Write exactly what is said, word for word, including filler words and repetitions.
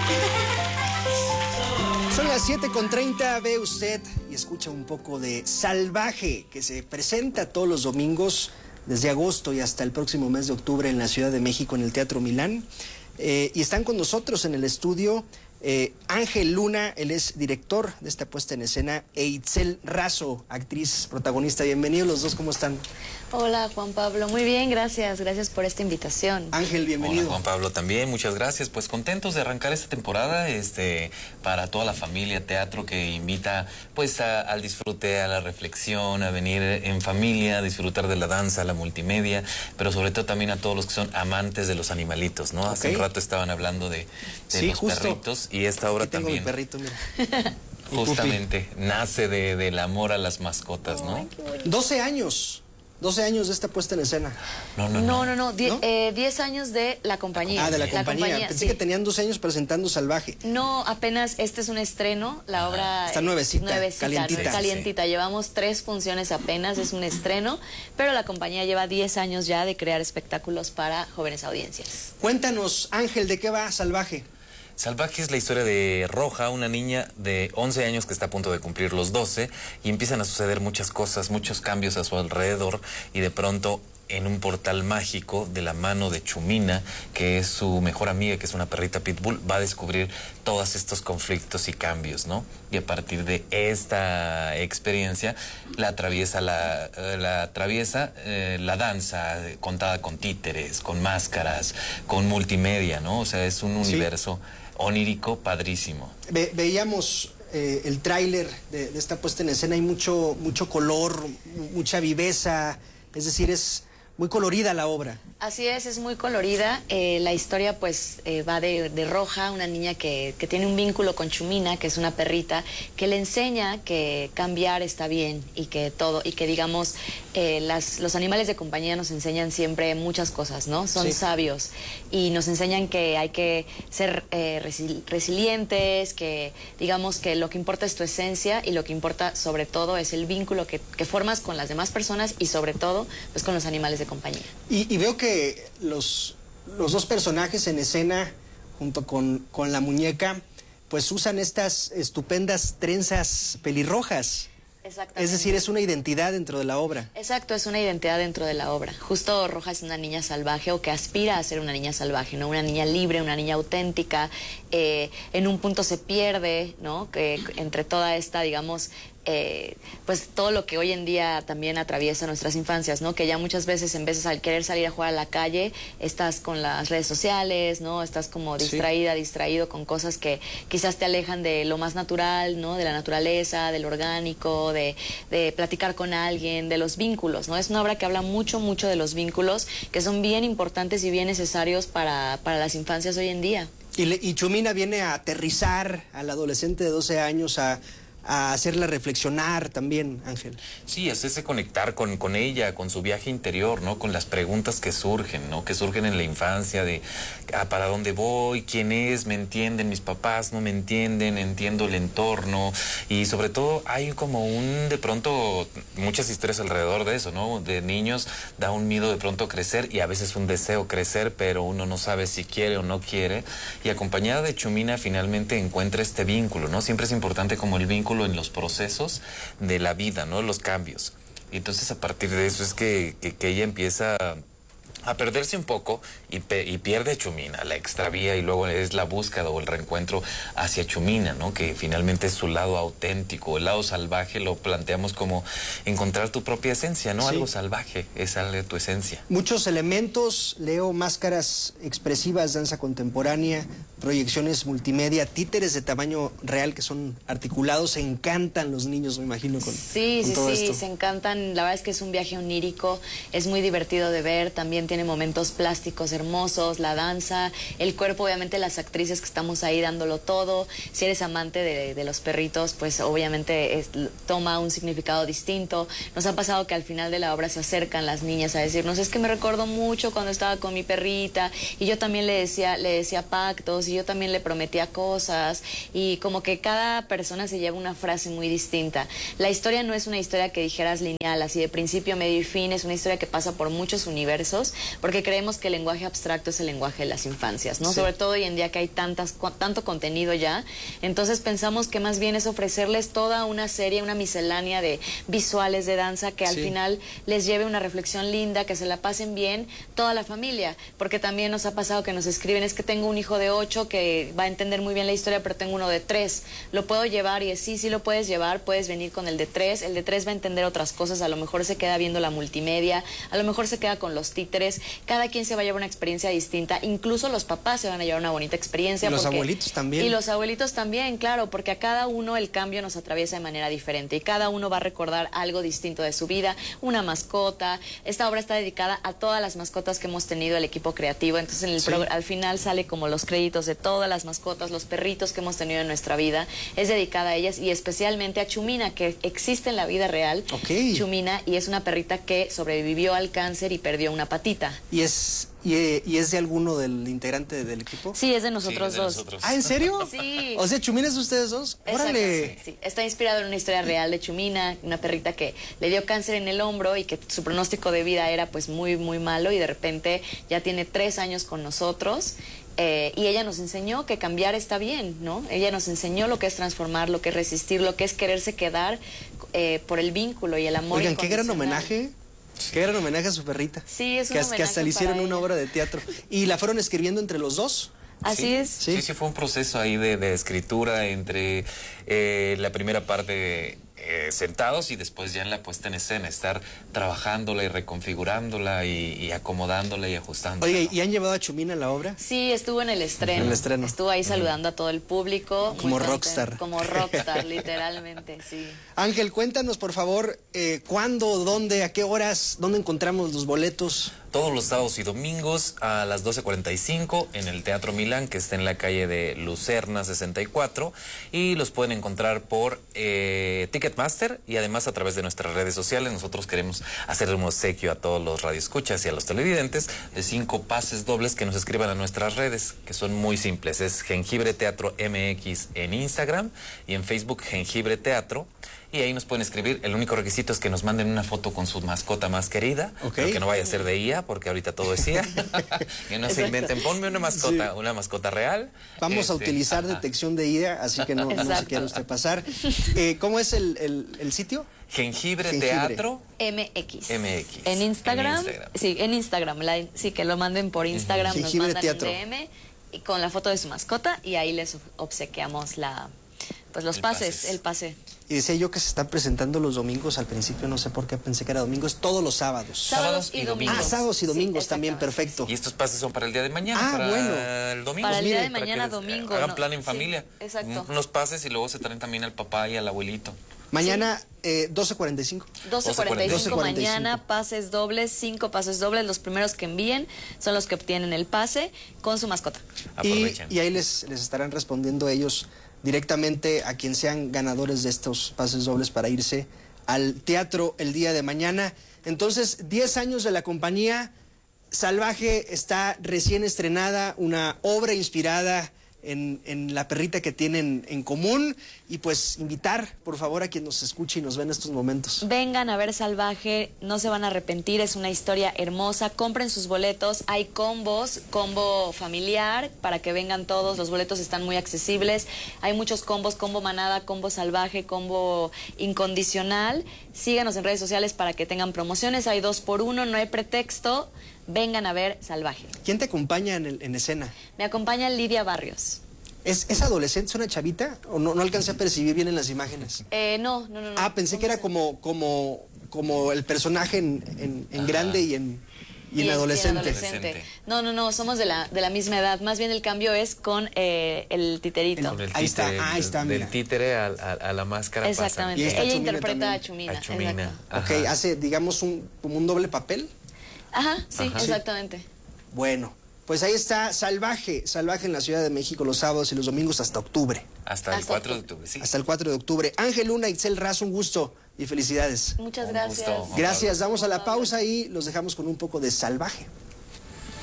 Son las siete con treinta, ve usted y escucha un poco de Salvaje, que se presenta todos los domingos desde agosto y hasta el próximo mes de octubre en la Ciudad de México en el Teatro Milán. Eh, y están con nosotros en el estudio eh, Ángel Luna, él es director de esta puesta en escena, e Itzel Razo, actriz protagonista. Bienvenidos los dos, ¿cómo están? Hola Juan Pablo, muy bien, gracias, gracias por esta invitación. Ángel, bienvenido. Hola Juan Pablo, también, muchas gracias. Pues contentos de arrancar esta temporada este, para toda la familia, teatro que invita pues a, al disfrute, a la reflexión, a venir en familia, a disfrutar de la danza, la multimedia, pero sobre todo también a todos los que son amantes de los animalitos, ¿no? Okay. Hace un rato estaban hablando de, de sí, los justo. perritos y esta obra Aquí tengo también. Mi perrito, mira. Justamente nace de, del amor a las mascotas, ¿no? Ay, doce años. doce años de esta puesta en escena. No, no, no. no. No, no, Die, ¿No? Eh, diez años de la compañía. Ah, de la, la compañía. compañía. Pensé sí. que tenían doce años presentando Salvaje. No, apenas este es un estreno, la obra... Está nuevecita, nuevecita calientita. No, calientita. Sí. Llevamos tres funciones apenas, es un estreno, pero la compañía lleva diez años ya de crear espectáculos para jóvenes audiencias. Cuéntanos, Ángel, ¿de qué va Salvaje? Salvaje es la historia de Roja, una niña de once años que está a punto de cumplir los doce y empiezan a suceder muchas cosas, muchos cambios a su alrededor y de pronto en un portal mágico de la mano de Chumina, que es su mejor amiga, que es una perrita pitbull, va a descubrir todos estos conflictos y cambios, ¿no? Y a partir de esta experiencia la atraviesa la, la, atraviesa, eh, la danza contada con títeres, con máscaras, con multimedia, ¿no? O sea, es un universo sí. onírico padrísimo. Ve, veíamos eh, el tráiler de, de esta puesta en escena, hay mucho, mucho color, mucha viveza, es decir, es muy colorida la obra. Así es, es muy colorida. Eh, la historia pues eh, va de, de Roja, una niña que, que tiene un vínculo con Chumina, que es una perrita, que le enseña que cambiar está bien y que todo, y que digamos, eh, las, los animales de compañía nos enseñan siempre muchas cosas, ¿no? Son sí. sabios y nos enseñan que hay que ser eh, resil resilientes, que digamos que lo que importa es tu esencia y lo que importa sobre todo es el vínculo que, que formas con las demás personas y sobre todo pues con los animales de compañía. Y, y veo que los, los dos personajes en escena, junto con, con la muñeca, pues usan estas estupendas trenzas pelirrojas. Exactamente. Es decir, es una identidad dentro de la obra. Exacto, es una identidad dentro de la obra. Justo Roja es una niña salvaje o que aspira a ser una niña salvaje, ¿no? Una niña libre, una niña auténtica. Eh, en un punto se pierde, ¿no? Que entre toda esta, digamos, Eh, pues todo lo que hoy en día también atraviesa nuestras infancias, ¿no? Que ya muchas veces en veces al querer salir a jugar a la calle estás con las redes sociales, ¿no? Estás como distraída, sí. distraído con cosas que quizás te alejan de lo más natural, ¿no? De la naturaleza, del orgánico, de, de platicar con alguien, de los vínculos, ¿no? Es una obra que habla mucho, mucho de los vínculos que son bien importantes y bien necesarios para, para las infancias hoy en día. Y, le, y Chumina viene a aterrizar al adolescente de doce años a... a hacerla reflexionar también, Ángel. Sí, hacerse conectar con, con ella, con su viaje interior, ¿no? Con las preguntas que surgen, ¿no? Que surgen en la infancia de ah, ¿para dónde voy? ¿Quién es? ¿Me entienden? ¿Mis papás no me entienden? ¿Entiendo el entorno? Y sobre todo hay como un, de pronto, muchas historias alrededor de eso, ¿no? De niños da un miedo de pronto crecer y a veces un deseo crecer, pero uno no sabe si quiere o no quiere. Y acompañada de Chumina finalmente encuentra este vínculo, ¿no? Siempre es importante como el vínculo en los procesos de la vida, ¿no? Los cambios. Y entonces a partir de eso es que, que, que ella empieza a perderse un poco y, pe y pierde a Chumina, la extravía y luego es la búsqueda o el reencuentro hacia Chumina, ¿no? Que finalmente es su lado auténtico, el lado salvaje lo planteamos como encontrar tu propia esencia, ¿no? Sí. Algo salvaje, es algo de tu esencia. Muchos elementos, leo máscaras expresivas, danza contemporánea, proyecciones multimedia, títeres de tamaño real que son articulados, se encantan los niños, me imagino, con, sí, con sí, todo sí, esto. se encantan, la verdad es que es un viaje onírico, es muy divertido de ver, también tiene momentos plásticos hermosos, la danza, el cuerpo, obviamente las actrices que estamos ahí dándolo todo. Si eres amante de, de los perritos, pues obviamente es, toma un significado distinto. Nos ha pasado que al final de la obra se acercan las niñas a decirnos, es que me recuerdo mucho cuando estaba con mi perrita y yo también le decía, le decía pactos y yo también le prometía cosas y como que cada persona se lleva una frase muy distinta. La historia no es una historia que dijeras lineal, así de principio, medio y fin, es una historia que pasa por muchos universos porque creemos que el lenguaje abstracto es el lenguaje de las infancias, ¿no? Sí. Sobre todo hoy en día que hay tantas, tanto contenido ya, entonces pensamos que más bien es ofrecerles toda una serie, una miscelánea de visuales, de danza, que al Sí. final les lleve una reflexión linda, que se la pasen bien toda la familia, porque también nos ha pasado que nos escriben, es que tengo un hijo de ocho que va a entender muy bien la historia, pero tengo uno de tres, ¿lo puedo llevar? Y es sí, sí lo puedes llevar, puedes venir con el de tres, el de tres va a entender otras cosas, a lo mejor se queda viendo la multimedia, a lo mejor se queda con los títeres, cada quien se va a llevar una experiencia distinta, incluso los papás se van a llevar una bonita experiencia. Y los porque, abuelitos también. Y los abuelitos también, claro, porque a cada uno el cambio nos atraviesa de manera diferente y cada uno va a recordar algo distinto de su vida, una mascota. Esta obra está dedicada a todas las mascotas que hemos tenido el equipo creativo, entonces en el Sí. al final sale como los créditos de todas las mascotas, los perritos que hemos tenido en nuestra vida, es dedicada a ellas y especialmente a Chumina, que existe en la vida real. Ok. Chumina, y es una perrita que sobrevivió al cáncer y perdió una patita. ¿Y es, y, y es de alguno del integrante del equipo? Sí, es de nosotros Sí, de dos. nosotros. Ah, ¿en serio? Sí. O sea, Chumina es de ustedes dos. Órale. Exacto, sí. Está inspirado en una historia real de Chumina, una perrita que le dio cáncer en el hombro y que su pronóstico de vida era pues muy, muy malo y de repente ya tiene tres años con nosotros. Eh, y ella nos enseñó que cambiar está bien, ¿no? Ella nos enseñó lo que es transformar, lo que es resistir, lo que es quererse quedar eh, por el vínculo y el amor. Oigan, qué gran incondicional. homenaje. Qué gran homenaje a su perrita. Sí, es un que, as- que hasta homenaje le hicieron para una ella. obra de teatro. ¿Y la fueron escribiendo entre los dos? Así Sí, es. Sí. Sí, sí, fue un proceso ahí de, de escritura entre eh, la primera parte eh, sentados y después ya en la puesta en escena, estar trabajándola y reconfigurándola y, y acomodándola y ajustándola. Oye, ¿no? ¿y han llevado a Chumina a la obra? Sí, estuvo en el estreno. En el estreno. Estuvo ahí saludando a todo el público. muy Como contenta. rockstar. Como rockstar, literalmente, sí. Ángel, cuéntanos por favor, eh, ¿cuándo, dónde, a qué horas, dónde encontramos los boletos? Todos los sábados y domingos a las doce cuarenta y cinco en el Teatro Milán, que está en la calle de Lucerna sesenta y cuatro, y los pueden encontrar por eh, Ticketmaster y además a través de nuestras redes sociales. Nosotros queremos hacer un obsequio a todos los radioescuchas y a los televidentes de cinco pases dobles que nos escriban a nuestras redes, que son muy simples. Es Jengibre Teatro M X en Instagram y en Facebook Jengibre Teatro. Y ahí nos pueden escribir. El único requisito es que nos manden una foto con su mascota más querida. Ok. Pero que no vaya a ser de I A, porque ahorita todo es I A. Que no se Exacto. inventen. Ponme una mascota, Sí. una mascota real. Vamos a Este, utilizar ajá. detección de I A, así que no, no se Exacto. quiera usted pasar. Eh, ¿Cómo es el, el, el sitio? Jengibre, Jengibre. Teatro M X. M X. En Instagram, En Instagram. sí, en Instagram, la- sí, que lo manden por Instagram, nos Jengibre mandan Teatro. un D M y con la foto de su mascota y ahí les obsequiamos la, pues los El pases, pases. el pase. Y decía yo que se están presentando los domingos al principio, no sé por qué pensé que era domingo, es todos los sábados. Sábados y y domingos. Ah, sábados y domingos Sí, también, exactamente. perfecto. Y estos pases son para el día de mañana, Ah, para bueno. el domingo. Para el mire, día de para mañana, que, eh, domingo. Hagan ¿no? plan en Sí, familia. exacto. Unos pases y luego se traen también al papá y al abuelito. Mañana, eh, doce cuarenta y cinco. doce cuarenta y cinco doce cuarenta y cinco. mañana, pases dobles, cinco pases dobles. Los primeros que envíen son los que obtienen el pase con su mascota. Y, Aprovechen. y ahí les, les estarán respondiendo ellos directamente a quien sean ganadores de estos pases dobles para irse al teatro el día de mañana. Entonces, diez años de la compañía Salvaje está recién estrenada, una obra inspirada en, en la perrita que tienen en común. Y pues invitar, por favor, a quien nos escuche y nos ve en estos momentos. Vengan a ver Salvaje, no se van a arrepentir, es una historia hermosa. Compren sus boletos, hay combos, combo familiar para que vengan todos, los boletos están muy accesibles. Hay muchos combos, combo manada, combo salvaje, combo incondicional. Síganos en redes sociales para que tengan promociones, hay dos por uno, no hay pretexto. Vengan a ver Salvaje. ¿Quién te acompaña en, el- en escena? Me acompaña Lidia Barrios. ¿Es, es adolescente, es una chavita? ¿O no, no alcancé a percibir bien en las imágenes? Eh, no, no, no, no. Ah, pensé No que era sé. como, como, como el personaje en, en, en grande y en, y en Y- y adolescente. Adolescente. No, no, no, somos de la, de la misma edad. Más bien el cambio es con eh, el titerito. Con el Ahí está, títere, ahí está, del mira. títere a, a- a la máscara Exactamente. Y está Ella Chumina interpreta también. a Chumina. pasan. A Chumina. Exacto. Ok, Ajá. hace, digamos, un, como un doble papel. Ajá, sí, Ajá. exactamente. Bueno, pues ahí está Salvaje, Salvaje en la Ciudad de México los sábados y los domingos hasta octubre. Hasta el Hasta cuatro de octubre. octubre, sí. Hasta el cuatro de octubre. Ángel Luna, Itzel Raz, un gusto y felicidades. Muchas Un gracias. gusto. Gracias, damos a la pausa y los dejamos con un poco de Salvaje.